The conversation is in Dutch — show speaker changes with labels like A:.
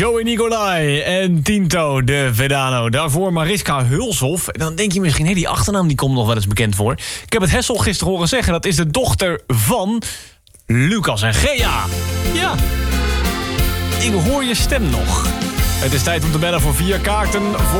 A: Joey Nicolai en Tinto de Vedano. Daarvoor Mariska Hulshoff. En dan denk je misschien, die achternaam die komt nog wel eens bekend voor. Ik heb het Hessel gisteren horen zeggen. Dat is de dochter van Lucas en Gea. Ja, ik hoor je stem nog. Het is tijd om te bellen voor 4 kaarten voor